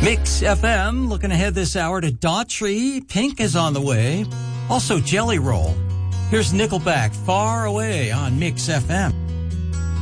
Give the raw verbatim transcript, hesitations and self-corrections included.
Mix F M, looking ahead this hour to Daughtry. Pink is on the way. Also Jelly Roll. Here's Nickelback, Far Away on Mix F M.